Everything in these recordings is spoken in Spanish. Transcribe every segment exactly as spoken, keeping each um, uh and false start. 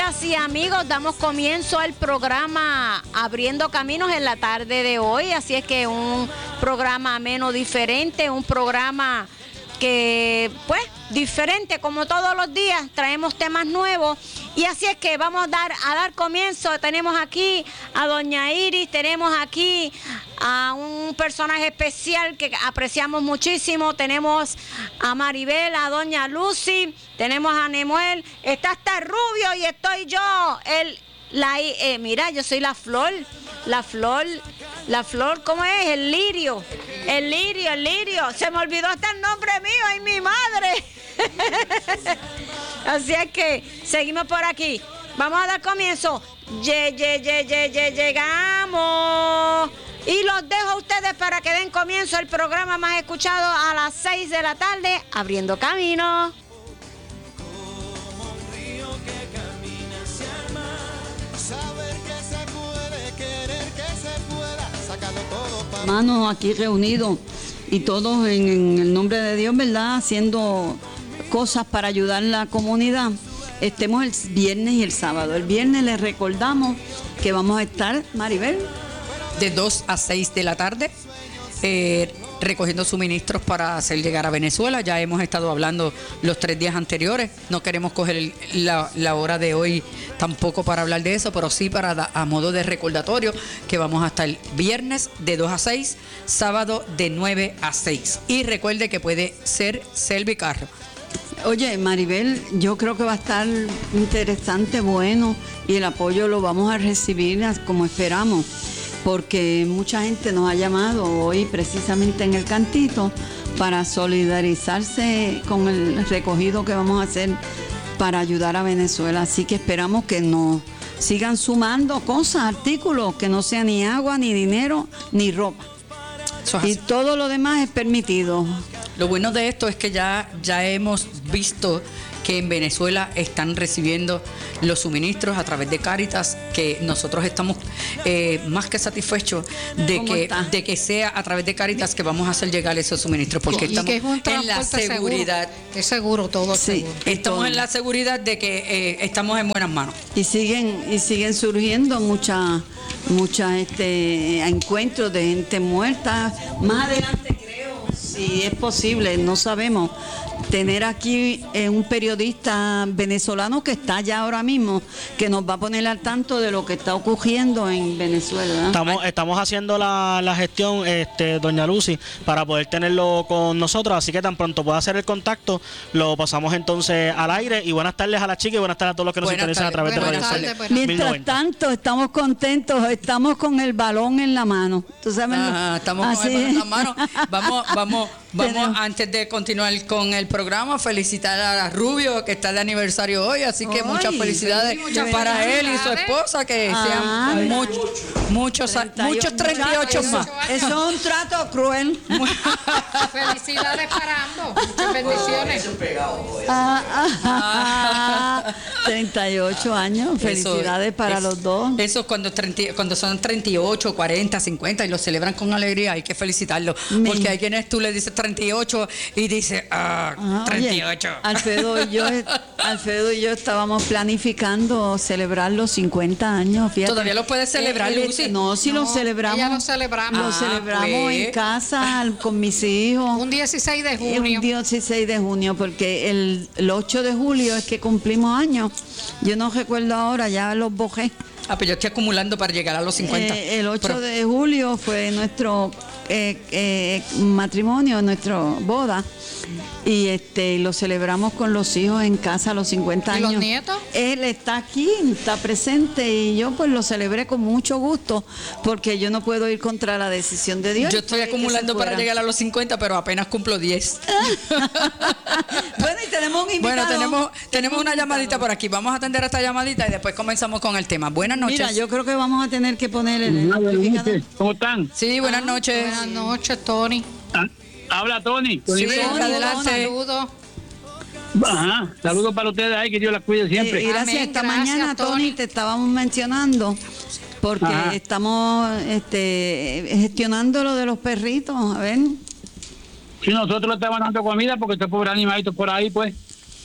amigas y amigos, damos comienzo al programa Abriendo Caminos en la tarde de hoy, así es que un programa menos diferente, un programa que pues diferente como todos los días, traemos temas nuevos y así es que vamos a dar, a dar comienzo. Tenemos aquí a doña Iris, tenemos aquí a un personaje especial que apreciamos muchísimo, tenemos a Maribel, a doña Lucy, tenemos a Nemuel, está hasta Rubio y estoy yo, el, la, eh, mira, yo soy la flor, la flor, la flor, ¿cómo es? El lirio, el lirio, el lirio, se me olvidó hasta el nombre mío y mi madre. Así es que seguimos por aquí. Vamos a dar comienzo. Ye, ye, ye, ye, ye, llegamos. Y los dejo a ustedes para que den comienzo el programa más escuchado a las seis de la tarde, Abriendo Camino. Hermanos aquí reunidos y todos en, en el nombre de Dios, ¿verdad? Haciendo cosas para ayudar a la comunidad. Estemos el viernes y el sábado. El viernes les recordamos que vamos a estar, Maribel, de dos a seis de la tarde, eh, recogiendo suministros para hacer llegar a Venezuela. Ya hemos estado hablando los tres días anteriores. No queremos coger el, la, la hora de hoy tampoco para hablar de eso, pero sí para da, a modo de recordatorio que vamos a estar viernes de dos a seis, sábado de nueve a seis. Y recuerde que puede ser Servicarro. Oye, Maribel, yo creo que va a estar interesante, bueno, y el apoyo lo vamos a recibir como esperamos, porque mucha gente nos ha llamado hoy precisamente en el cantito para solidarizarse con el recogido que vamos a hacer para ayudar a Venezuela. Así que esperamos que nos sigan sumando cosas, artículos, que no sea ni agua, ni dinero, ni ropa. Y todo lo demás es permitido. Lo bueno de esto es que ya, ya hemos visto que en Venezuela están recibiendo los suministros a través de Cáritas, que nosotros estamos eh, más que satisfechos de que, de que sea a través de Cáritas que vamos a hacer llegar esos suministros, porque estamos es en la seguridad. Seguro. Es seguro, todo sí, seguro. Estamos todo. en la seguridad de que eh, estamos en buenas manos. Y siguen, y siguen surgiendo muchas muchas este, encuentros de gente muerta. Más adelante creo, si es posible, no sabemos, tener aquí eh, un periodista venezolano que está allá ahora mismo, que nos va a poner al tanto de lo que está ocurriendo en Venezuela, ¿verdad? Estamos, estamos haciendo la, la gestión, este, doña Lucy, para poder tenerlo con nosotros, así que tan pronto pueda hacer el contacto, lo pasamos entonces al aire. Y buenas tardes a la chica y buenas tardes a todos los que nos interesan a través buenas de Radio tardes, Sol. buenas Mientras mil noventa. tanto, estamos contentos, estamos con el balón en la mano. ¿Tú sabes? Ajá, estamos Así con el balón en es. la mano. Vamos, vamos, vamos, antes de continuar con el programa, felicitar a Rubio, que está de aniversario hoy, así que Ay, muchas felicidades muchas para felicidades. él y su esposa, que Ah, sean muchos, muchos, muchos treinta y ocho más. Eso es un trato cruel. Felicidades para ambos. Muchas bendiciones. Ah, ah, ah, treinta y ocho años, felicidades Eso, para es, los dos. Eso cuando, treinta, cuando son treinta y ocho, cuarenta, cincuenta y lo celebran con alegría, hay que felicitarlo. Mi- Porque hay quienes tú le dices treinta y ocho y dices, ah, Ah, treinta y oye, ocho. Alfredo y yo, Alfredo y yo estábamos planificando celebrar los cincuenta años. Fíjate. ¿Todavía lo puedes celebrar, Eh, eh, Lucy? No, si lo No, celebramos. ella lo celebramos. Lo Ah, celebramos pues. en casa al- con mis hijos. Un dieciséis de Eh, junio. Un dieciséis de junio, porque el, el ocho de julio es que cumplimos años. Yo no recuerdo ahora, ya los bojé. Ah, pues yo estoy acumulando para llegar a los cincuenta. Eh, el ocho Pero- de julio fue nuestro eh, eh, matrimonio, nuestra boda. Y este lo celebramos con los hijos en casa a los cincuenta ¿Y años. los nietos? Él está aquí, está presente y yo pues lo celebré con mucho gusto porque yo no puedo ir contra la decisión de Dios. Yo estoy Que se acumulando para fuera. llegar a los cincuenta, pero apenas cumplo diez. Bueno, y tenemos un invitado. Bueno, tenemos, tenemos una llamadita por aquí. Vamos a atender esta llamadita y después comenzamos con el tema. Buenas noches. Mira, yo creo que vamos a tener que poner el Buenas amplificador. noches, ¿cómo están? Sí, buenas Ah, noches. Buenas noches, Tony. Ah, Habla Tony. Tony Sí, Vega. adelante. Saludos. Ajá, saludos para ustedes ahí, que Dios las cuide siempre. Eh, y gracias, Amén, esta gracias, mañana, Tony, Tony. te estábamos mencionando porque Ajá. estamos este, gestionando lo de los perritos. A ver, Si nosotros le estamos dando comida porque estos pobres animalitos por ahí, pues,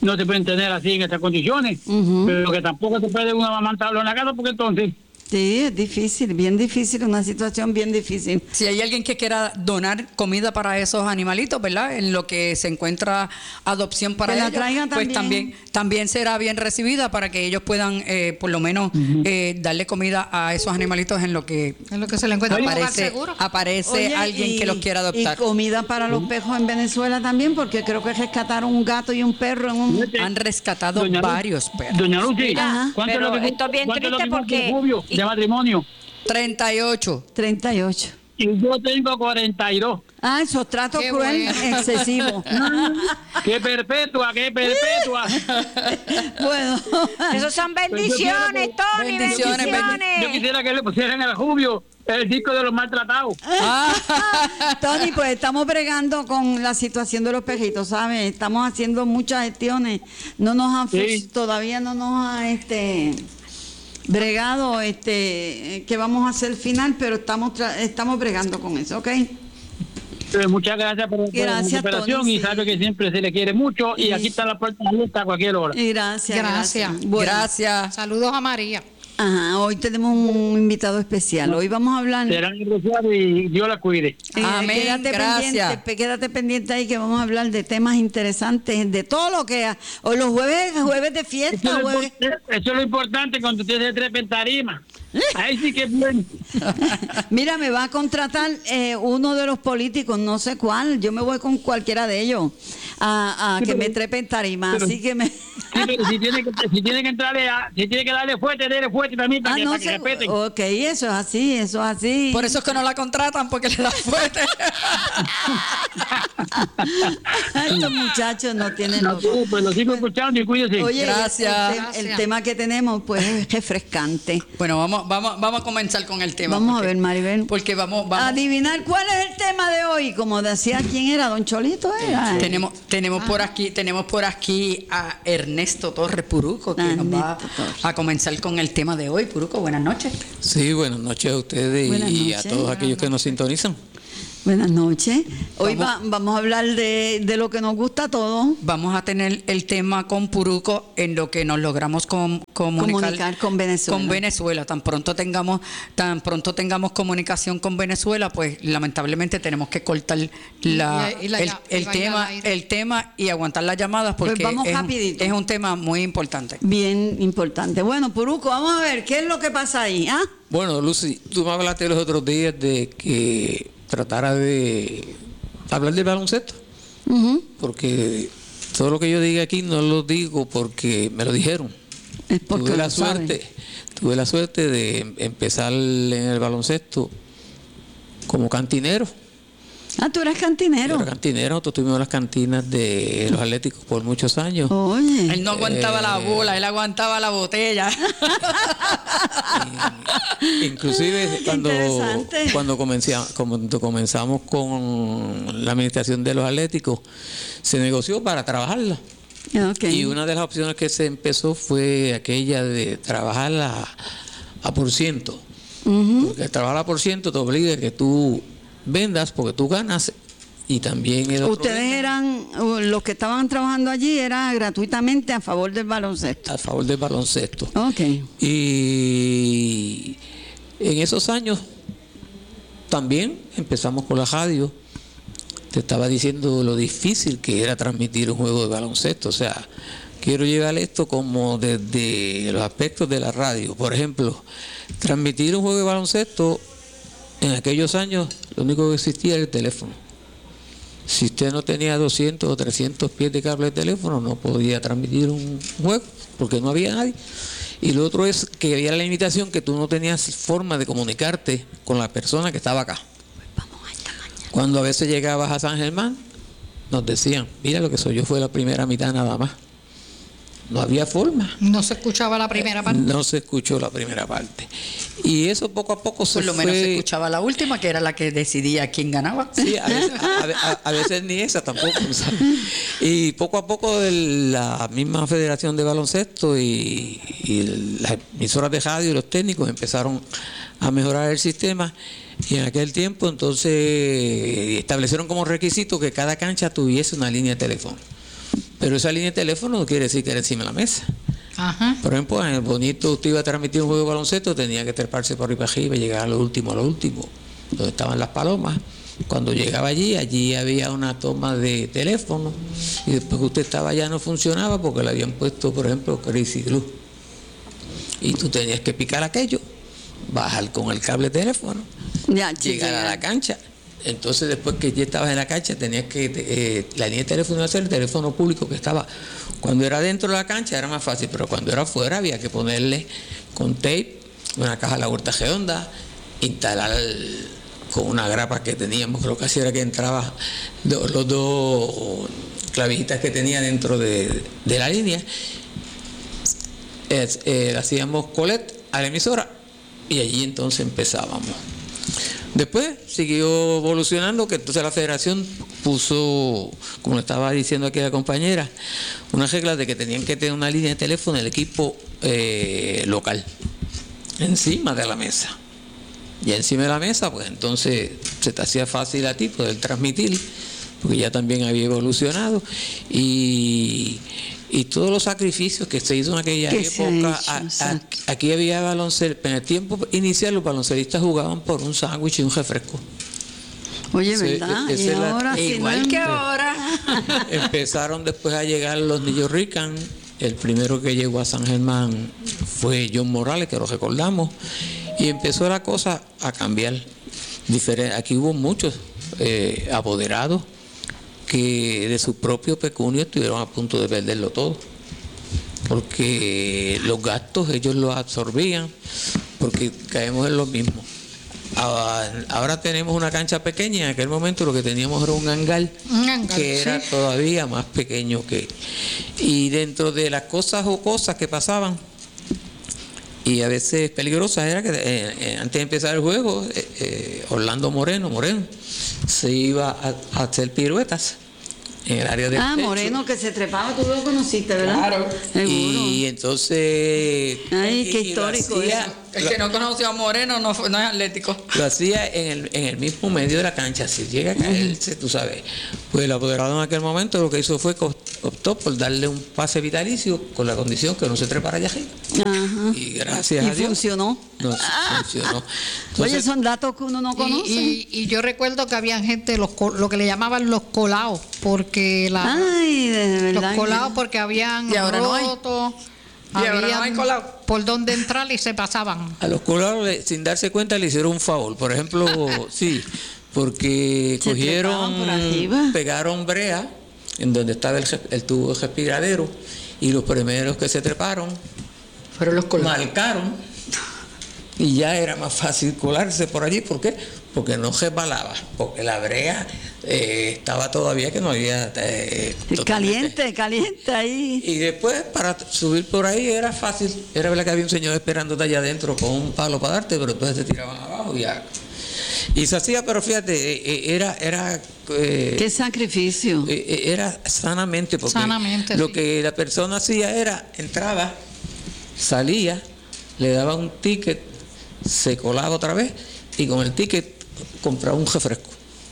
no se pueden tener así en estas condiciones, Ujú. pero que tampoco se puede uno amamantarlo en la casa porque entonces Sí, es difícil, bien difícil, una situación bien difícil. Si hay alguien que quiera donar comida para esos animalitos, ¿verdad? En lo que se encuentra adopción para Que la ellos, traigan pues también. también también será bien recibida para que ellos puedan, eh, por lo menos, eh, darle comida a esos animalitos en lo que Es lo que se le encuentra un hogar aparece, seguro. aparece Oye, alguien y- que los quiera adoptar. Y comida para los pejos en Venezuela también, porque creo que rescataron un gato y un perro en un... Han rescatado Doña Lu- varios perros. Doña Lucy, Mira, ¿cuánto es pero lo que esto es bien cuánto es lo triste que cumple porque- Rubio y- de matrimonio? treinta y ocho. treinta y ocho. Y yo tengo cuarenta y dos. Ah, esos tratos Qué cruel bueno. excesivos. ¡Qué perpetua, qué perpetua! Bueno, Esos son bendiciones, Tony, Bendiciones, bendiciones. Yo quisiera que le pusieran a Rubio el disco de los maltratados. Tony, pues estamos bregando con la situación de los pejitos, ¿sabes? Estamos haciendo muchas gestiones. No nos han, Sí. todavía no nos ha este bregado este que vamos a hacer el final, pero estamos tra- estamos bregando con eso, ¿ok? Eh, Muchas gracias por, por Gracias, la cooperación Tony, y sí. sabe que siempre se le quiere mucho y Sí. aquí está la puerta abierta a cualquier hora. Y gracias, gracias. Gracias. Bueno, Gracias. Saludos a María. ajá, hoy tenemos un invitado especial. Hoy vamos a hablar. Serán negociados y Dios la cuide. Eh, Amén, quédate gracias. pendiente, pe- quédate pendiente ahí que vamos a hablar de temas interesantes, de todo lo que ha- hoy los jueves, jueves de Eso fiesta, es, lo jueves. impor- eso es lo importante cuando usted se trepa en tarima. Ahí sí que es bueno. Mira, me va a contratar eh, uno de los políticos, no sé cuál, yo me voy con cualquiera de ellos a, a Sí, que pero- me trepe en tarima, pero- así que me... Sí, pero si tiene que, si tiene que entrarle a, si tiene que darle fuerte, dele fuerte también para Ah, que, no para que sé, respeten. ok, eso es así, eso es así. Por eso es que no la contratan, porque le da fuerte. Estos muchachos no tienen... No, los- pues lo sigo escuchando y cuídese. Oye, Gracias. El, te- el Gracias. tema que tenemos pues es refrescante. Bueno, vamos, vamos, vamos a comenzar con el tema. Vamos a porque- ver, Maribel. Porque vamos, vamos. Adivinar cuál es el tema de hoy, como decía quién era, don Cholito era. Tenemos, tenemos por aquí, tenemos por aquí a Ernesto Torres Puruco, que nos va Ernesto Torres. a comenzar con el tema de hoy. Puruco, buenas noches. Sí, buenas noches a ustedes Buenas y a noches. todos aquellos que nos sintonizan. Buenas noches. Hoy Vamos. va- vamos a hablar de, de lo que nos gusta a todos. Vamos a tener el tema con Puruco en lo que nos logramos com- comunicar, Comunicar con Venezuela. Con Venezuela. Tan pronto tengamos, tan pronto tengamos comunicación con Venezuela, pues lamentablemente tenemos que cortar la, Y- y la el, ya- el y vaya tema, al aire. el tema y aguantar las llamadas porque Pues vamos es, un, rapidito. es un tema muy importante. Bien importante. Bueno, Puruco, vamos a ver qué es lo que pasa ahí. ¿Ah? Bueno, Lucy, tú me hablaste los otros días de que tratara de hablar del baloncesto, Ujú. porque todo lo que yo diga aquí no lo digo porque me lo dijeron. Es porque tuve la lo saben. suerte, tuve la suerte de empezar en el baloncesto como cantinero. Ah, tú eres Yo cantinero. era cantinero, nosotros tuvimos las cantinas de los Atléticos por muchos años. Oye. Él no aguantaba la Eh. bola, él aguantaba la botella. Inclusive cuando, Interesante. cuando, comencia- cuando comenzamos con la administración de los Atléticos, se negoció para trabajarla. Ok. Y una de las opciones que se empezó fue aquella de trabajarla a, a por ciento. Ujú. Porque trabajar a por ciento te obliga a que tú vendas porque tú ganas y también el otro Ustedes venda eran, uh, los que estaban trabajando allí, era gratuitamente a favor del baloncesto. a favor del baloncesto. Ok. Y en esos años también empezamos con la radio. Te estaba diciendo lo difícil que era transmitir un juego de baloncesto. O sea, quiero llevar esto como desde los aspectos de la radio. Por ejemplo, transmitir un juego de baloncesto en aquellos años, lo único que existía era el teléfono. Si usted no tenía doscientos o trescientos pies de cable de teléfono, no podía transmitir un juego, porque no había nadie. Y lo otro es que había la limitación que tú no tenías forma de comunicarte con la persona que estaba acá. Cuando a veces llegabas a San Germán, nos decían, mira, lo que soy yo fue la primera mitad nada más. No había forma. No se escuchaba la primera parte. No se escuchó la primera parte. Y eso poco a poco se Por lo fue... menos se escuchaba la última, que era la que decidía quién ganaba. Sí, a veces, a- a- a veces ni esa tampoco. ¿sabes? Y poco a poco el- la misma Federación de Baloncesto y, y las emisoras de radio y los técnicos empezaron a mejorar el sistema. Y en aquel tiempo entonces establecieron como requisito que cada cancha tuviese una línea de teléfono. Pero esa línea de teléfono no quiere decir que era encima de la mesa. Ajá. Por ejemplo, en el Bonito usted iba a transmitir un juego de baloncesto, tenía que treparse por ahí para arriba y llegar a lo último, a lo último, donde estaban las palomas. Cuando llegaba allí, allí había una toma de teléfono y después que usted estaba allá no funcionaba porque le habían puesto, por ejemplo, Crazy Glue. Y tú tenías que picar aquello, bajar con el cable de teléfono, Ya, llegar chica, a la cancha. Entonces después que ya estabas en la cancha tenías que, eh, la línea de teléfono iba a ser el teléfono público que estaba, cuando era dentro de la cancha era más fácil, pero cuando era afuera había que ponerle con tape, una caja de la huerta redonda, instalar el, con una grapa que teníamos, creo que así era que entraba do, los dos clavijitas que tenía dentro de, de la línea, eh, eh, hacíamos colet a la emisora y allí entonces empezábamos. Después siguió evolucionando, que entonces la federación puso, como estaba diciendo aquí la compañera, unas reglas de que tenían que tener una línea de teléfono del equipo eh, local, encima de la mesa. Y encima de la mesa, pues entonces se te hacía fácil a ti poder transmitir, porque ya también había evolucionado. Y, y todos los sacrificios que se hizo en aquella Que se ha época, hecho, a- a- exacto. aquí había baloncesto. En el tiempo inicial los baloncelistas jugaban por un sándwich y un refresco. Oye, Sí, ¿verdad? esa Y es la- ahora sí, Igual ¿no? que ahora. Empezaron después a llegar los New Rican. El primero que llegó a San Germán fue John Morales, que lo recordamos. Y empezó la cosa a cambiar. Diferen- Aquí hubo muchos eh, apoderados que de su propio pecunio estuvieron a punto de perderlo todo. Porque los gastos ellos los absorbían, porque caemos en lo mismo. Ahora, ahora tenemos una cancha pequeña, en aquel momento lo que teníamos era un hangar, Un hangar, que era sí. todavía más pequeño que... Y dentro de las cosas o cosas que pasaban, y a veces peligrosas, era que eh, eh, antes de empezar el juego, eh, eh, Orlando Moreno, Moreno, se iba a, a hacer piruetas en el área del Ah, techo. Moreno que se trepaba, tú lo conociste, ¿verdad? Claro. Seguro. Y entonces... Ay, y- qué y lo histórico hacía- eso. El que no conoció a Moreno no, fue- no es atlético. Lo hacía en el, en el mismo medio de la cancha, si llega a caerse, tú sabes. Pues el apoderado en aquel momento lo que hizo fue que optó por darle un pase vitalicio con la condición que no se trepara allá arriba. Ajá. Y gracias Y a Dios. funcionó. No, funcionó. Oye, Entonces, son datos que uno no Y, conoce. y- y yo recuerdo que habían gente, los, co- lo que le llamaban los colados, porque la, Ay, de los verdad. colados porque habían Y ahora no hay. roto, Y ahora no habían hay colado. por dónde entrar y se pasaban. a los colados, le- sin darse cuenta, le hicieron un favor. Por ejemplo, sí, porque Se trepaban por arriba. cogieron, pegaron brea en donde estaba el, re- el tubo de respiradero y los primeros que se treparon Fueron los colgados. marcaron y ya era más fácil colarse por allí. ¿Por qué? Porque no resbalaba, porque la brea eh, estaba todavía que no había... eh, totalmente. Caliente, caliente ahí. Y después para subir por ahí era fácil. Era verdad que había un señor esperándote allá adentro con un palo para darte, pero después se tiraban abajo y ya. Y se hacía, pero fíjate, eh, eh, era... era eh, Qué sacrificio. eh, eh, era sanamente, porque Sanamente, lo sí. que la persona hacía era, entraba, salía, le daba un ticket, se colaba otra vez y con el ticket compraba un refresco.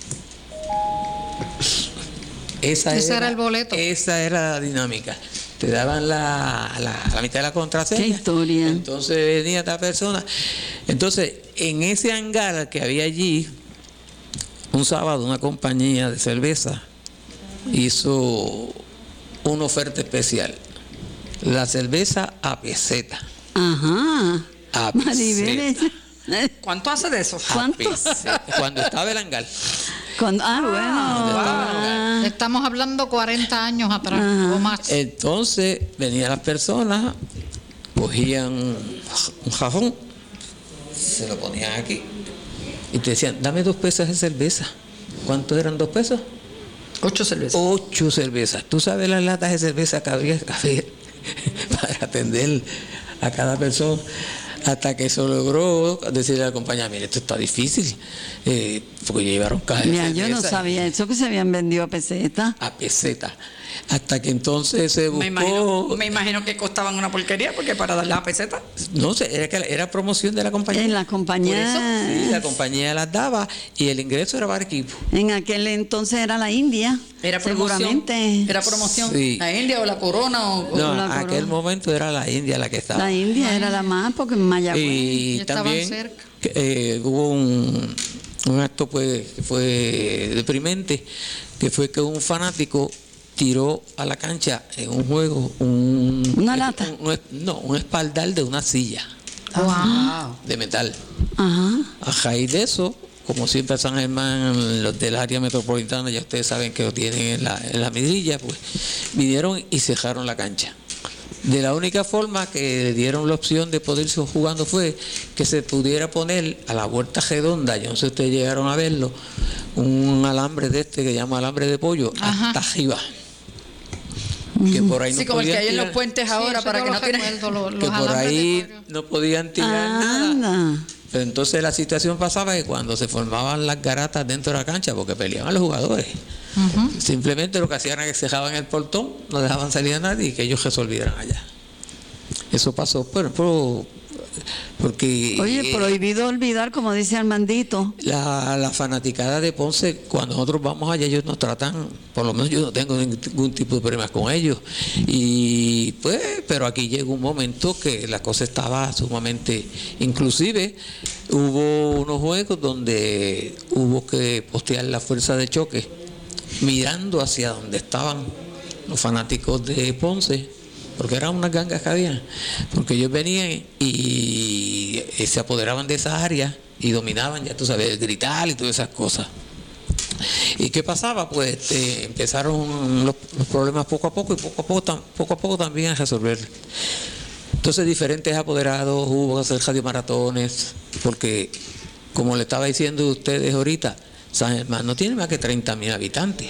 Esa Ese era el boleto. Esa era la dinámica. Te daban la, la, la mitad de la contraseña. Qué historia. Entonces venía esta persona. Entonces, en ese hangar que había allí, un sábado una compañía de cerveza hizo una oferta especial. La cerveza a peseta. Ajá. A Maribel. peseta. ¿Cuánto hace de eso? A ¿Cuánto? peseta. Cuando estaba el hangar. Cuando- ah, bueno. Ah, Estamos hablando cuarenta años atrás Ajá. o más. Entonces venían las personas, cogían un jajón, se lo ponían aquí y te decían, dame dos pesos de cerveza. ¿Cuántos eran dos pesos? Ocho cervezas. Ocho cervezas. ¿Tú sabes las latas de cerveza que había que haber para atender a cada persona? Hasta que eso logró decirle a la compañía, mire, esto está difícil, eh, porque llevaron cajas de mira, yo no cerveza sabía eso que se habían vendido a peseta. a peseta. Hasta que entonces se buscó... Me imagino, me imagino que costaban una porquería, porque para dar la peseta. No sé, era, que era promoción de la compañía. En la compañía. Sí, la compañía las daba y el ingreso era para equipo. En aquel entonces era la India. Era promoción. Seguramente. Era promoción. Sí. La India o la Corona. O, No, o la aquel corona. momento era la India la que estaba. La India era la más, porque en Mayagüez. Y estaban también cerca. eh, hubo un, un acto pues que fue deprimente, que fue que un fanático tiró a la cancha en un juego un, ¿Una lata? un- un- no, un espaldar de una silla Wow. de metal. Ajá. A raíz de eso, como siempre San Germán, los del área metropolitana, ya ustedes saben que lo tienen en la, en la mirilla, pues vinieron y cerraron la cancha. De la única forma que le dieron la opción de poder seguir jugando fue que se pudiera poner a la vuelta redonda, yo no sé si ustedes llegaron a verlo, un alambre de este que llama alambre de pollo, Ajá. hasta arriba. Que por ahí no Sí, como el que podían hay en los tirar- puentes ahora, Sí, para eso que yo no lo tiren. recuerdo, los- que los por alambres de ahí pollo. no podían tirar nada. Anda. Pero entonces la situación pasaba que cuando se formaban las garatas dentro de la cancha, porque peleaban los jugadores, simplemente lo que hacían era que cerraban el portón, no dejaban salir a nadie y que ellos resolvieran allá. Eso pasó, bueno, pero, porque Oye, eh, prohibido olvidar, como dice Armandito. la, la fanaticada de Ponce, cuando nosotros vamos allá, ellos nos tratan, por lo menos yo no tengo ningún tipo de problemas con ellos. Y pues, pero aquí llegó un momento que la cosa estaba sumamente, inclusive hubo unos juegos donde hubo que postear la fuerza de choque, mirando hacia donde estaban los fanáticos de Ponce, porque eran unas gangas que habían, porque ellos venían y, y se apoderaban de esas áreas y dominaban, ya tú sabes, gritar y todas esas cosas. ¿Y qué pasaba? Pues este, empezaron los, los problemas poco a poco y poco a poco, tam- poco a poco también a resolver. Entonces diferentes apoderados, hubo que hacer radiomaratones, porque como le estaba diciendo a ustedes ahorita, San Germán no tiene más que treinta mil habitantes.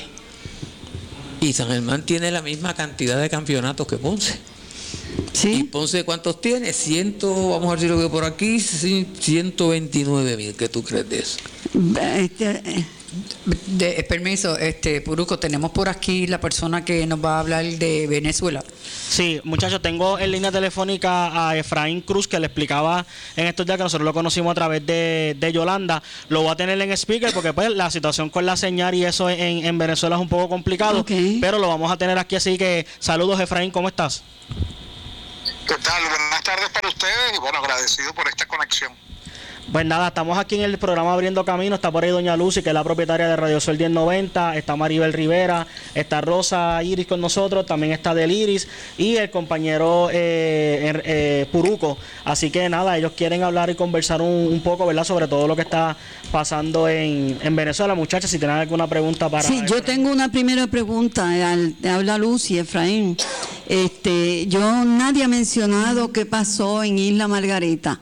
Y San Germán tiene la misma cantidad de campeonatos que Ponce. ¿Y Sí. Ponce cuántos tiene? Ciento, vamos a ver si lo veo por aquí, sí, ciento veintinueve mil. ¿Qué tú crees de eso? Este, eh, De, eh, permiso, este Puruco, tenemos por aquí la persona que nos va a hablar de Venezuela. Sí, muchachos, tengo en línea telefónica a Efraín Cruz, que le explicaba en estos días que nosotros lo conocimos a través de, de Yolanda. Lo voy a tener en speaker porque pues la situación con la señal y eso en, en Venezuela es un poco complicado, Ok. pero lo vamos a tener aquí, así que saludos Efraín, ¿cómo estás? ¿Qué tal? Buenas tardes para ustedes y bueno, agradecido por esta conexión. Pues nada, estamos aquí en el programa Abriendo Camino. Está por ahí Doña Lucy, que es la propietaria de Radio Sol diez noventa. Está Maribel Rivera. Está Rosa Iris con nosotros. También está Del Iris. Y el compañero eh, er- eh, Puruco. Así que nada, ellos quieren hablar y conversar un, un poco, ¿verdad? Sobre todo lo que está pasando en, en Venezuela. Muchachas, si tienen alguna pregunta para... sí, yo tengo una primera pregunta. Al, habla Lucy, Efraín. Este, yo nadie ha mencionado qué pasó en Isla Margarita.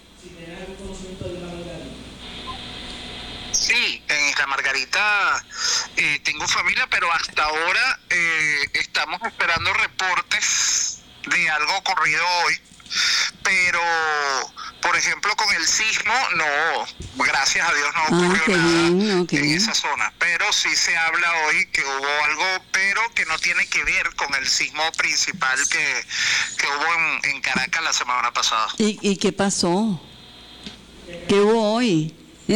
Sí, en Isla Margarita eh, tengo familia, pero hasta ahora eh, estamos esperando reportes de algo ocurrido hoy. Pero, por ejemplo, con el sismo, no, gracias a Dios no Ah, ocurrió qué nada bien, ok. en esa zona. Pero sí se habla hoy que hubo algo, pero que no tiene que ver con el sismo principal que, que hubo en, en Caracas la semana pasada. ¿Y, y qué pasó? ¿Qué hubo hoy?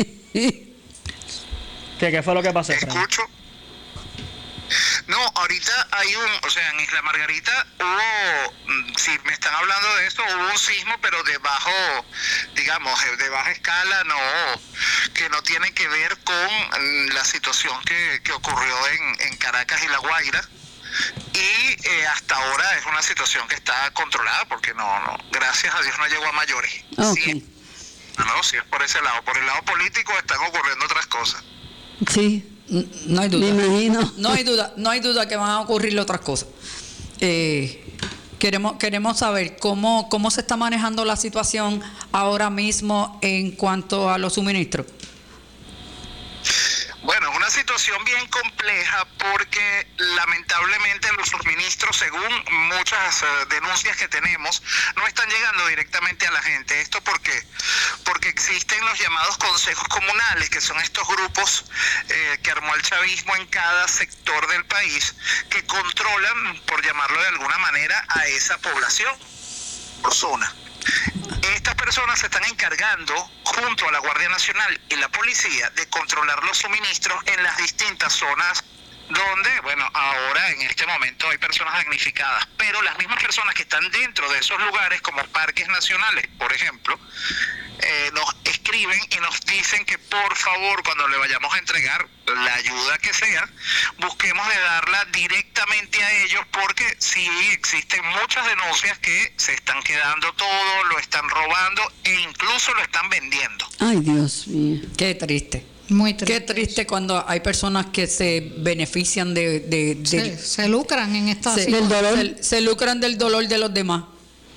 ¿Qué, ¿Qué fue lo que pasó, Efraín? Escucho. No, ahorita hay un, o sea, en Isla Margarita hubo, mm, si me están hablando de esto, hubo un sismo, pero de bajo, digamos, eh, de baja escala, no, que no tiene que ver con mm, la situación que, que ocurrió en, en Caracas y La Guaira. Y eh, hasta ahora es una situación que está controlada, porque no, no, gracias a Dios no llegó a mayores. Ok. Sí, no, si es por ese lado. Por el lado político están ocurriendo otras cosas. Sí, N- No hay me duda. imagino. No hay duda, no hay duda que van a ocurrir otras cosas. Eh, queremos, queremos saber cómo, cómo se está manejando la situación ahora mismo en cuanto a los suministros. Bueno, es una situación situación bien compleja porque lamentablemente los suministros, según muchas uh, denuncias que tenemos, no están llegando directamente a la gente. ¿Esto por qué? Porque existen los llamados consejos comunales, que son estos grupos eh, que armó el chavismo en cada sector del país, que controlan, por llamarlo de alguna manera, a esa población por zona. Estas personas se están encargando, junto a la Guardia Nacional y la policía, de controlar los suministros en las distintas zonas donde, bueno, ahora en este momento hay personas damnificadas, pero las mismas personas que están dentro de esos lugares, como parques nacionales, por ejemplo, eh, nos escriben y nos dicen que por favor, cuando le vayamos a entregar la ayuda que sea, busquemos de darla directamente a ellos, porque sí existen muchas denuncias que se están quedando todo, lo están robando e incluso lo están vendiendo. Ay, Dios mío. Qué triste. Muy triste. Qué triste cuando hay personas que se benefician de... de, de se, se lucran en esta se, situación. del dolor. Se, se lucran del dolor de los demás.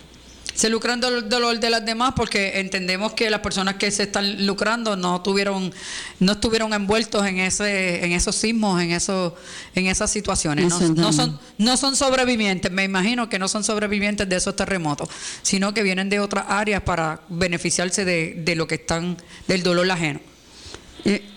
Se lucran del dolor de las demás porque entendemos que las personas que se están lucrando no tuvieron, no estuvieron envueltos en ese, en esos sismos, en esos, en esas situaciones. No, no son, no son sobrevivientes. Me imagino que no son sobrevivientes de esos terremotos, sino que vienen de otras áreas para beneficiarse de, de lo que están, del dolor ajeno. Eh.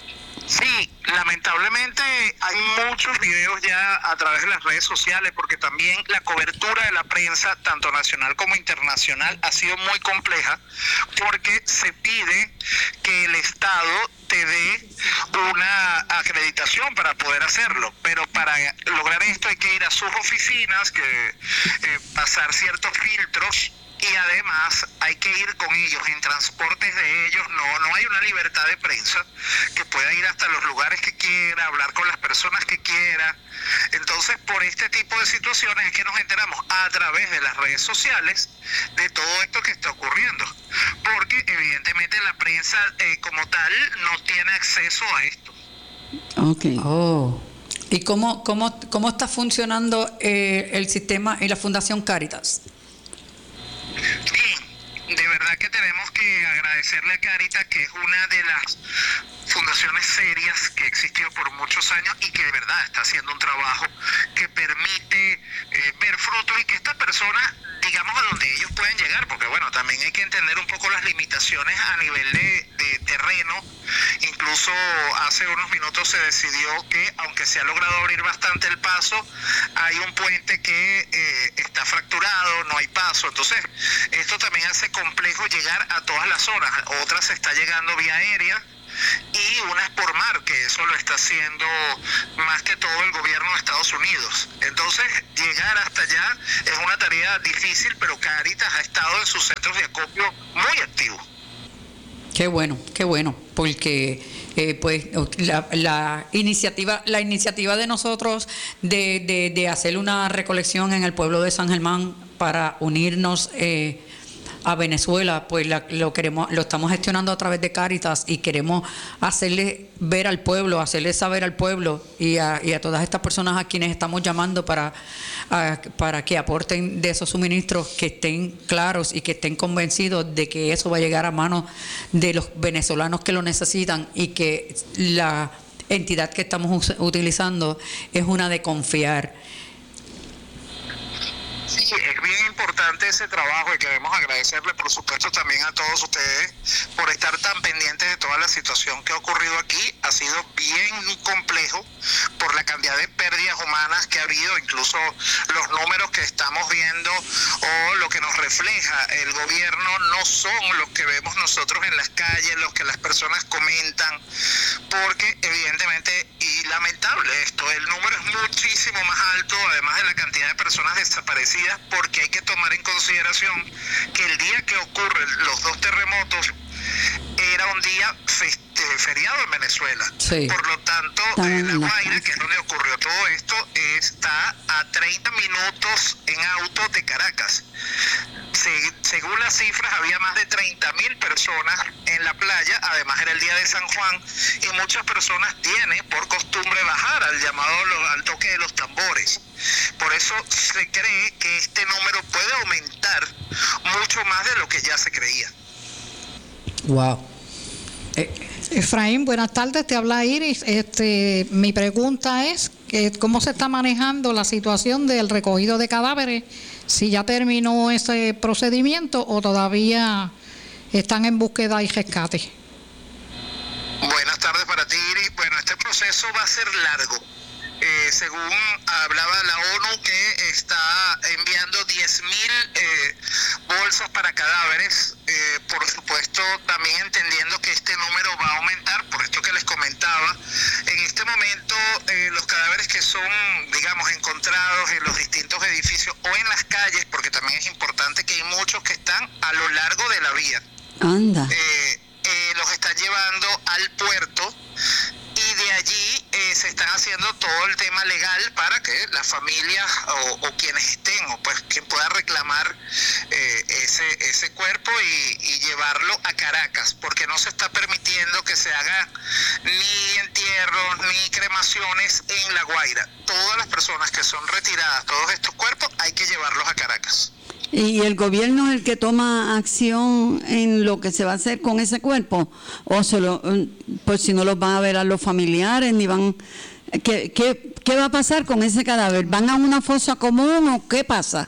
Sí, lamentablemente hay muchos videos ya a través de las redes sociales, porque también la cobertura de la prensa, tanto nacional como internacional, ha sido muy compleja, porque se pide que el Estado te dé una acreditación para poder hacerlo, pero para lograr esto hay que ir a sus oficinas, que eh, pasar ciertos filtros. Y además hay que ir con ellos en transportes de ellos. No, no hay una libertad de prensa que pueda ir hasta los lugares que quiera, hablar con las personas que quiera. Entonces, por este tipo de situaciones es que nos enteramos a través de las redes sociales de todo esto que está ocurriendo, porque evidentemente la prensa eh, como tal no tiene acceso a esto. Okay. Oh. ¿Y cómo, cómo, cómo está funcionando eh, el sistema y la Fundación Cáritas? Bien, de verdad que tenemos que agradecerle a Cáritas, que es una de las fundaciones serias que ha existido por muchos años y que de verdad está haciendo un trabajo que permite eh, ver frutos y que estas personas, digamos, a donde ellos pueden llegar, porque bueno, también hay que entender un poco las limitaciones a nivel de, de terreno. Incluso hace unos minutos se decidió que, aunque se ha logrado abrir bastante el paso, hay un puente que eh, está fracturado, no hay paso. Entonces, esto también hace complejo llegar a todas las zonas. Otras se está llegando vía aérea y unas por mar, que eso lo está haciendo más que todo el gobierno de Estados Unidos. Entonces, llegar hasta allá es una tarea difícil, pero Cáritas ha estado en sus centros de acopio muy activo. Qué bueno, qué bueno, porque eh, pues la, la iniciativa, la iniciativa de nosotros de, de, de hacer una recolección en el pueblo de San Germán para unirnos eh, a Venezuela, pues la, lo queremos, lo estamos gestionando a través de Cáritas y queremos hacerle ver al pueblo, hacerle saber al pueblo y a, y a todas estas personas a quienes estamos llamando para, a, para que aporten de esos suministros, que estén claros y que estén convencidos de que eso va a llegar a manos de los venezolanos que lo necesitan, y que la entidad que estamos utilizando es una de confiar. Sí, es bien importante ese trabajo y queremos agradecerle, por supuesto, también a todos ustedes por estar tan pendientes de toda la situación que ha ocurrido aquí. Ha sido bien complejo por la cantidad de pérdidas humanas que ha habido, incluso los números que estamos viendo o lo que nos refleja el gobierno no son los que vemos nosotros en las calles, los que las personas comentan, porque evidentemente, y lamentable esto, el número es muchísimo más alto, además de la cantidad de personas desaparecidas, porque hay que tomar en consideración que el día que ocurren los dos terremotos era un día feste- feriado en Venezuela. Sí. Por lo tanto, eh, La Guaira, que es donde ocurrió todo esto, está a treinta minutos en auto de Caracas. Se- según las cifras, había más de treinta mil personas en la playa. Además, era el día de San Juan y muchas personas tienen por costumbre bajar al llamado al toque de los tambores. Por eso se cree que este número puede aumentar mucho más de lo que ya se creía. Wow. Eh, Efraín, buenas tardes, te habla Iris. Este, mi pregunta es que cómo se está manejando la situación del recogido de cadáveres, si ya terminó ese procedimiento o todavía están en búsqueda y rescate. Buenas tardes para ti, Iris. Bueno, este proceso va a ser largo. Eh, según hablaba la ONU, que está enviando diez mil eh, bolsas para cadáveres, eh, por supuesto también entendiendo que este número va a aumentar, por esto que les comentaba. En este momento eh, los cadáveres que son, digamos, encontrados en los distintos edificios o en las calles, porque también es importante que hay muchos que están a lo largo de la vía. Anda. Eh, eh, los están llevando al puerto y de allí eh, se están haciendo todo el tema legal para que las familias o, o quienes estén o pues quien pueda reclamar eh, ese ese cuerpo y, y llevarlo a Caracas, porque no se está permitiendo que se haga ni entierros ni cremaciones en La Guaira. Todas las personas que son retiradas, todos estos cuerpos, hay que llevarlos a Caracas. ¿Y el gobierno es el que toma acción en lo que se va a hacer con ese cuerpo? ¿O se lo, pues si no los van a ver a los familiares, ni van... ¿Qué, qué, qué va a pasar con ese cadáver? ¿Van a una fosa común o qué pasa?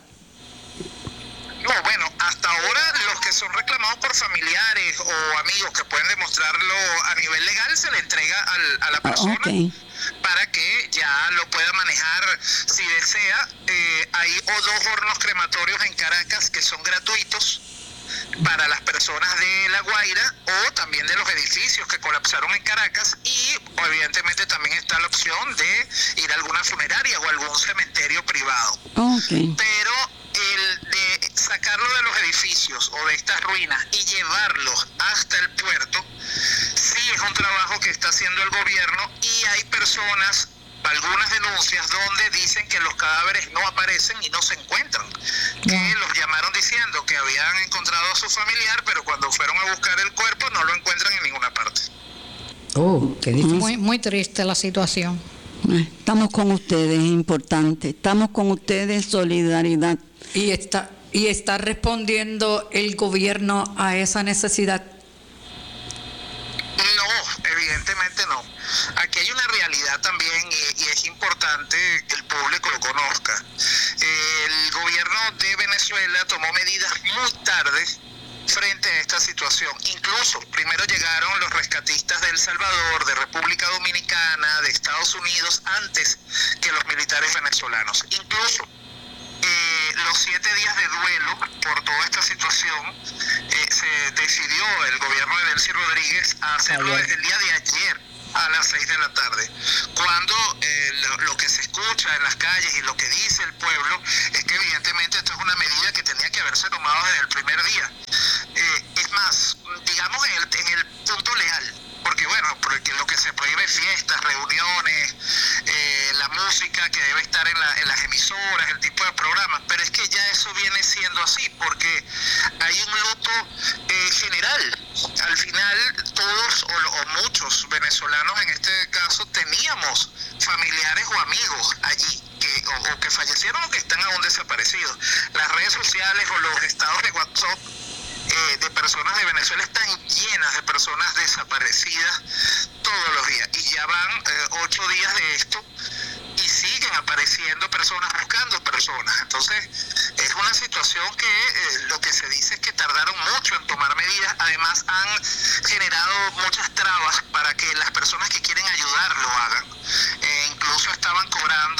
No, bueno, hasta ahora los que son reclamados por familiares o amigos que pueden demostrarlo a nivel legal, se le entrega al, a la persona. Ah, okay. Para que ya lo pueda manejar si desea. Eh, hay o dos hornos crematorios en Caracas que son gratuitos para las personas de La Guaira o también de los edificios que colapsaron en Caracas, y evidentemente también está la opción de ir a alguna funeraria o algún cementerio privado. Okay. Pero el de sacarlo de los edificios o de estas ruinas y llevarlos hasta el puerto, sí es un trabajo que está haciendo el gobierno, y hay personas, algunas denuncias donde dicen que los cadáveres no aparecen y no se encuentran, que los llamaron diciendo que habían encontrado a su familiar, pero cuando fueron a buscar el cuerpo no lo encuentran en ninguna parte. Oh, qué difícil. Muy, muy triste la situación. Estamos con ustedes, es importante. Estamos con ustedes, solidaridad. ¿Y está, y está respondiendo el gobierno a esa necesidad? No, evidentemente no. Aquí hay una realidad también, y, y es importante que el público lo conozca. El gobierno de Venezuela tomó medidas muy tarde frente a esta situación. Incluso primero llegaron los rescatistas de El Salvador, de República Dominicana, de Estados Unidos, antes que los militares venezolanos. Incluso eh, los siete días de duelo por toda esta situación eh, se decidió el gobierno de Delcy Rodríguez a hacerlo desde el día de ayer a las seis de la tarde, cuando eh, lo, lo que se escucha en las calles y lo que dice el pueblo es que evidentemente esto es una medida que tenía que haberse tomado desde el primer día. Eh, es más, digamos en el, en el punto legal, porque bueno, porque lo que se prohíbe es fiestas, reuniones, eh, la música que debe estar en, la, en las emisoras, el tipo de programas, pero es que ya eso viene siendo así, porque hay un luto eh, general. Al final todos o, o muchos venezolanos en este caso teníamos familiares o amigos allí que o, o que fallecieron o que están aún desaparecidos. Las redes sociales o los estados de WhatsApp eh, de personas de Venezuela están llenas de personas desaparecidas todos los días, y ya van eh, ocho días de esto y siguen apareciendo personas buscando personas. Entonces es una situación que eh, lo que se dice es que tardaron mucho en tomar medidas. Además han generado muchas trabas para que las personas que quieren ayudar lo hagan. Eh, incluso estaban cobrando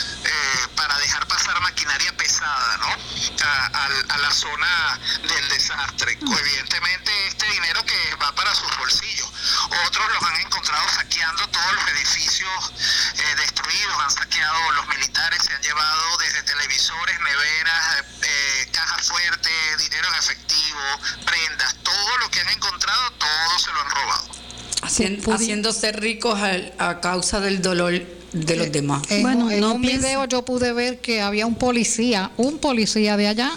eh, para dejar pasar maquinaria pesada, ¿no? A, a, a la zona del desastre. Evidentemente este dinero que va para sus bolsillos. Otros los han encontrado saqueando todos los edificios eh, destruidos, han saqueado los militares, se han llevado desde televisores, neveras, eh, cajas fuertes, dinero en efectivo, prendas, todo lo que han encontrado, todo se lo han robado. Hacien, haciéndose ricos a, a causa del dolor de los demás. En, Bueno, en no un pienso- video yo pude ver que había un policía, un policía de allá,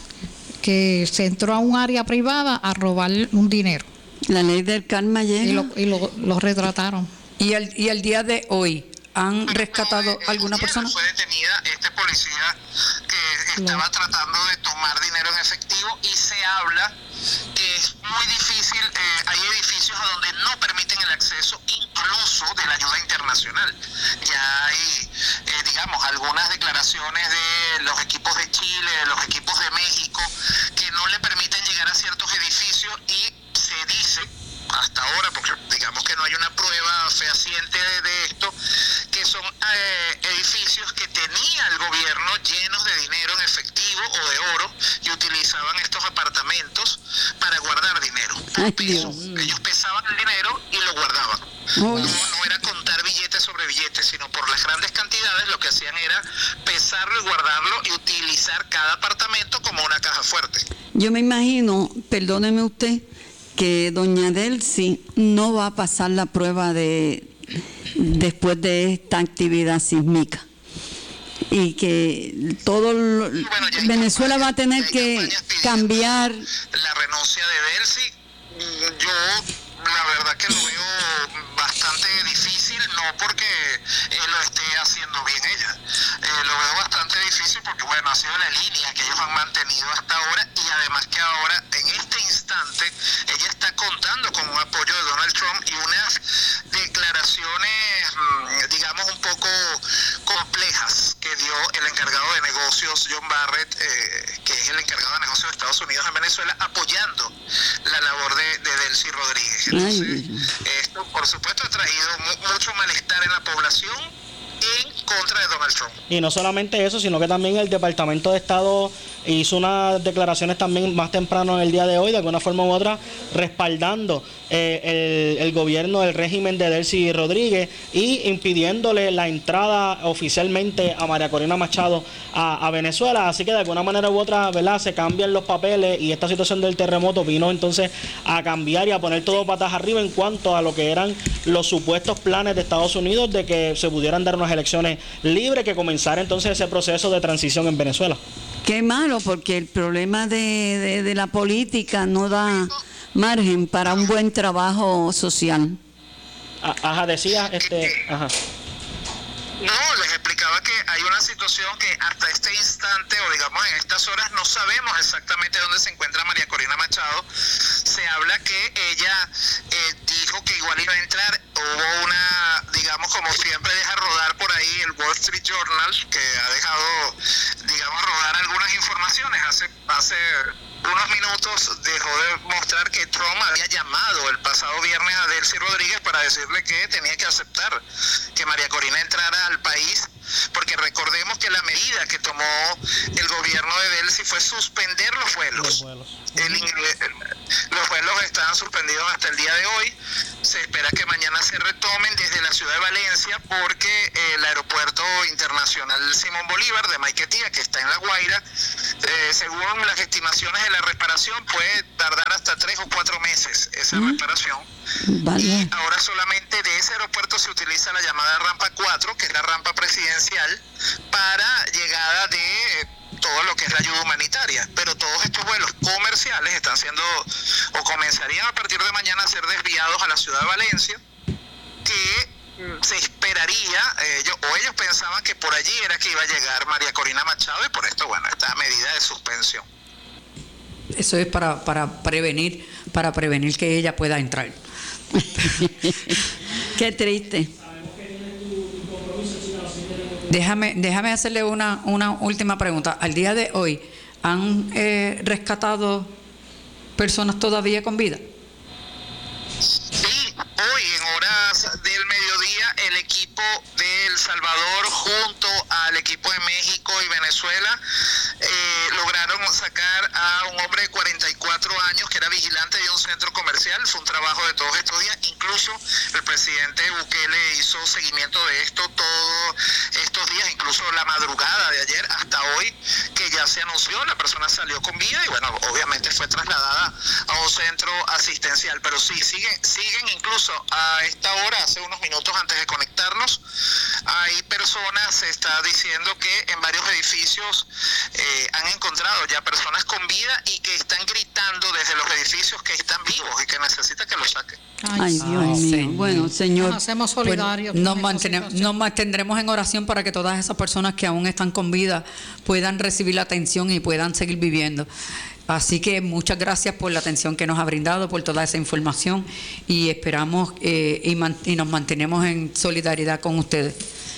que se entró a un área privada a robar un dinero. La ley del karma llega. Y lo, y lo, lo retrataron. Y el, y el día de hoy, ¿han rescatado Ayer alguna persona? Fue detenida este policía que estaba tratando de tomar dinero en efectivo, y se habla que es muy difícil, eh, hay edificios a donde no permiten el acceso incluso de la ayuda internacional. Ya hay, eh, digamos, algunas declaraciones de los equipos de Chile, de los equipos de México, que no le permiten llegar a ciertos edificios y se dice, hasta ahora, porque digamos que no hay una prueba fehaciente de, de esto, que son eh, edificios que tenía el gobierno llenos de dinero en efectivo o de oro y utilizaban estos apartamentos para guardar dinero. Por peso. Ellos pesaban el dinero y lo guardaban. No, no era contar billetes sobre billetes, sino por las grandes cantidades lo que hacían era pesarlo y guardarlo y utilizar cada apartamento como una caja fuerte. Yo me imagino, perdóneme usted, que doña Delcy no va a pasar la prueba de después de esta actividad sísmica y que todo lo, bueno, Venezuela va a tener que cambiar la renuncia de Delcy. Yo la verdad que lo veo bastante difícil, no porque eh, lo esté haciendo bien ella, eh, lo veo bastante difícil porque bueno, ha sido la línea que ellos han mantenido hasta ahora y además que ahora en este instante ella está contando con un apoyo de Donald Trump y unas declaraciones digamos un poco complejas que dio el encargado de negocios John Barrett, eh, que es el encargado de negocios de Estados Unidos en Venezuela, apoyando la labor de, de Delcy Rodríguez. Entonces, esto por supuesto ha traído mu- mucho malestar en la población en contra de Donald Trump. Y no solamente eso, sino que también el Departamento de Estado hizo unas declaraciones también más temprano en el día de hoy, de alguna forma u otra, respaldando eh, el, el gobierno del régimen de Delcy Rodríguez y impidiéndole la entrada oficialmente a María Corina Machado a, a Venezuela. Así que de alguna manera u otra, ¿verdad?, se cambian los papeles y esta situación del terremoto vino entonces a cambiar y a poner todo patas arriba en cuanto a lo que eran los supuestos planes de Estados Unidos de que se pudieran dar unas elecciones libres, que comenzara entonces ese proceso de transición en Venezuela. Qué malo, porque el problema de, de, de la política no da margen para un buen trabajo social. Ajá, decía, este, ajá. No, les explicaba que hay una situación que hasta este instante, o digamos en estas horas, no sabemos exactamente dónde se encuentra María Corina Machado. Se habla que ella eh, dijo que igual iba a entrar. Hubo una, digamos, como siempre deja rodar por ahí el Wall Street Journal, que ha dejado, digamos, rodar algunas informaciones. Hace, hace unos minutos dejó de mostrar que Trump había llamado el pasado viernes a Delcy Rodríguez para decirle que tenía que aceptar que María Corina entrara al país, porque recordemos que la medida que tomó el gobierno de Delcy fue suspender los vuelos. Los vuelos, el, los vuelos estaban suspendidos hasta el día de hoy. Se espera que mañana se retomen desde la ciudad de Valencia, porque el aeropuerto internacional Simón Bolívar de Maiquetía, que está en La Guaira, eh, según las estimaciones de la reparación, puede tardar hasta tres o cuatro meses esa ¿Mm? reparación. Vale. Y ahora solamente de ese aeropuerto se utiliza la llamada rampa cuatro, que es la rampa presidencial, para llegada de todo lo que es la ayuda humanitaria, pero todos estos vuelos comerciales están siendo o comenzarían a partir de mañana a ser desviados a la ciudad de Valencia, que se esperaría, ellos, o ellos pensaban que por allí era que iba a llegar María Corina Machado, y por esto, bueno, esta medida de suspensión. Eso es para, para prevenir, para prevenir que ella pueda entrar. Qué triste. Déjame, déjame hacerle una, una última pregunta. Al día de hoy, ¿han eh, rescatado personas todavía con vida? Sí, hoy en horas del mediodía el equipo de El Salvador junto al equipo de México y Venezuela eh, lograron sacar a un hombre de cuarenta y cuatro años que era vigilante de un centro comercial. Fue un trabajo de todos estos días. Incluso el presidente Bukele hizo seguimiento de esto todos estos días, incluso la madrugada de ayer hasta hoy, que ya se anunció, la persona salió con vida y bueno, obviamente fue trasladada a un centro asistencial. Pero sí, siguen, siguen incluso a esta hora, hace unos minutos antes de conectarnos, hay personas, se está diciendo que en varios edificios eh, han encontrado ya personas con vida y que están gritando desde los edificios que están vivos y que necesitan que los saquen. Ay, Ay Dios mío. Señor. Bueno, Señor. Nos hacemos solidarios. Pues nos, mantenemos, nos mantendremos en oración para que todas esas personas que aún están con vida puedan recibir la atención y puedan seguir viviendo. Así que muchas gracias por la atención que nos ha brindado, por toda esa información y esperamos eh, y, man, y nos mantenemos en solidaridad con ustedes.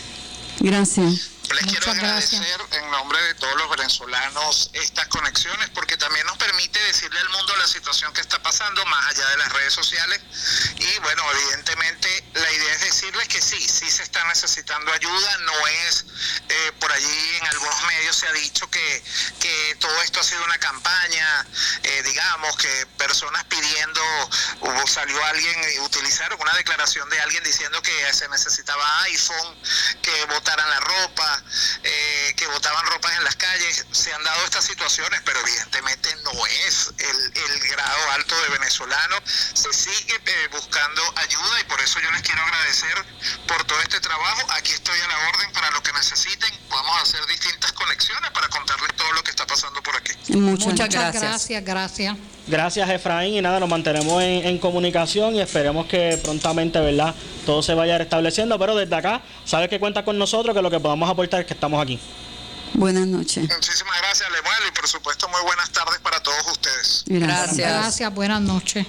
Gracias. Les Muchas quiero agradecer gracias. en nombre de todos los venezolanos estas conexiones porque también nos permite decirle al mundo la situación que está pasando más allá de las redes sociales y bueno, evidentemente la idea es decirles que sí, sí se está necesitando ayuda, no es eh, por allí en algunos medios se ha dicho que, que todo esto ha sido una campaña, eh, digamos que personas pidiendo, hubo, salió alguien y utilizaron una declaración de alguien diciendo que se necesitaba iPhone, que botaran la ropa, Eh, que botaban ropas en las calles. Se han dado estas situaciones, pero evidentemente no es el, el grado alto de venezolanos. Se sigue eh, buscando ayuda y por eso yo les quiero agradecer por todo este trabajo. Aquí estoy a la orden para lo que necesiten. Podemos hacer distintas conexiones para contarles todo lo que está pasando por aquí. Muchas, Muchas Muchas gracias. gracias, gracias. Gracias, Efraín, y nada, nos mantenemos en, en comunicación y esperemos que prontamente, ¿verdad?, todo se vaya restableciendo, pero desde acá, sabes que cuenta con nosotros, que lo que podamos aportar es que estamos aquí. Buenas noches. Muchísimas gracias, Lemuel, y por supuesto muy buenas tardes para todos ustedes. Gracias. Gracias, buenas noches.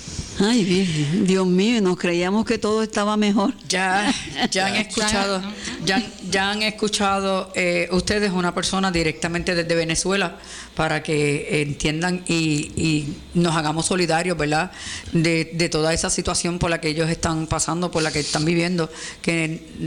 Ay, Virgen, Dios mío, nos creíamos que todo estaba mejor. Ya, ya han escuchado, ya, ya han escuchado eh, ustedes una persona directamente desde Venezuela para que entiendan y, y nos hagamos solidarios, ¿verdad? De, de toda esa situación por la que ellos están pasando, por la que están viviendo, que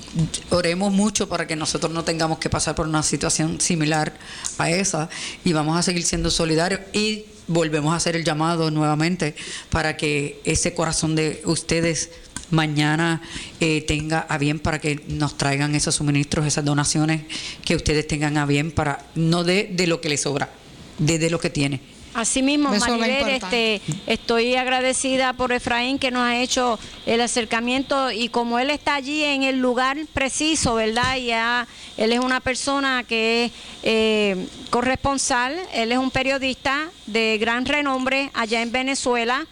oremos mucho para que nosotros no tengamos que pasar por una situación similar a esa y vamos a seguir siendo solidarios y volvemos a hacer el llamado nuevamente para que ese corazón de ustedes mañana eh, tenga a bien para que nos traigan esos suministros, esas donaciones que ustedes tengan a bien para no de, de lo que les sobra, de, de lo que tiene. Así mismo, Eso es lo Maribel, importante. este, estoy agradecida por Efraín que nos ha hecho el acercamiento y como él está allí en el lugar preciso, ¿verdad? Y ya, él es una persona que es eh, corresponsal, él es un periodista de gran renombre allá en Venezuela,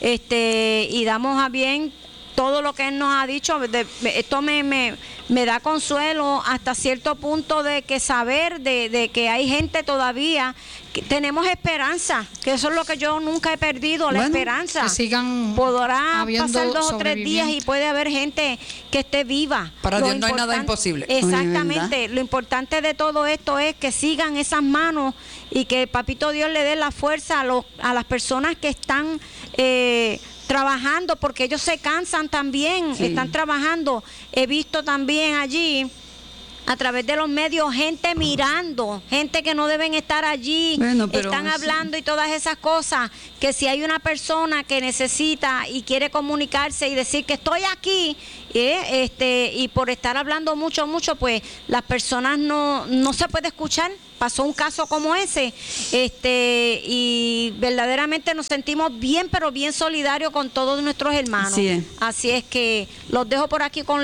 este, y damos a bien todo lo que él nos ha dicho. De, esto me, me, me da consuelo hasta cierto punto de que saber de, de que hay gente todavía, que tenemos esperanza, que eso es lo que yo nunca he perdido, la Bueno, esperanza. que sigan Podrá habiendo pasar dos o tres días y puede haber gente que esté viva. Para Lo Dios no hay nada importan- imposible. Exactamente, lo importante de todo esto es que sigan esas manos y que el Papito Dios le dé la fuerza a, los, a las personas que están eh, trabajando, porque ellos se cansan también, Sí. están trabajando. He visto también allí a través de los medios gente mirando, gente que no deben estar allí, Bueno, pero están sí. hablando y todas esas cosas, que si hay una persona que necesita y quiere comunicarse y decir que estoy aquí, eh, este y por estar hablando mucho, mucho, pues las personas no, no se puede escuchar. Pasó un caso como ese, este y verdaderamente nos sentimos bien, pero bien solidarios con todos nuestros hermanos. Así es. Así es que los dejo por aquí con